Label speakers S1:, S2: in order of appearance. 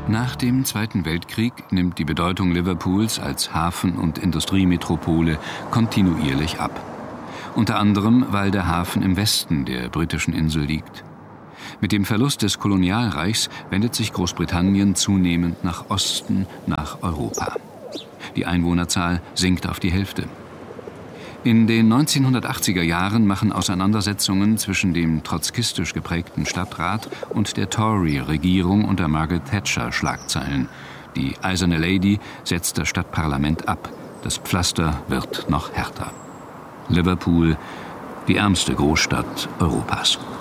S1: Nach dem Zweiten Weltkrieg nimmt die Bedeutung Liverpools als Hafen- und Industriemetropole kontinuierlich ab. Unter anderem, weil der Hafen im Westen der britischen Insel liegt. Mit dem Verlust des Kolonialreichs wendet sich Großbritannien zunehmend nach Osten, nach Europa. Die Einwohnerzahl sinkt auf die Hälfte. In den 1980er Jahren machen Auseinandersetzungen zwischen dem trotzkistisch geprägten Stadtrat und der Tory-Regierung unter Margaret Thatcher Schlagzeilen. Die Eiserne Lady setzt das Stadtparlament ab. Das Pflaster wird noch härter. Liverpool, die ärmste Großstadt Europas.